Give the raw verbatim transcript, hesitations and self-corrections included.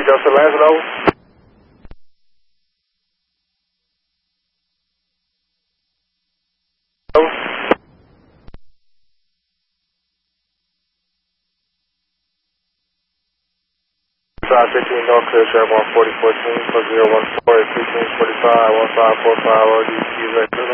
Delta Lansing, over. Over. five fifteen North Clear, Sharp one forty fourteen, plus zero one four, fifteen forty-five, one five four five, O D, Q,